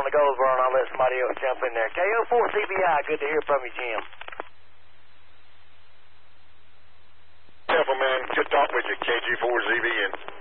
on the Gold Bar, and I'll let somebody else jump in there. KO4CBI, good to hear from you, Jim. Careful, man. Good talk with you, KG4ZBN.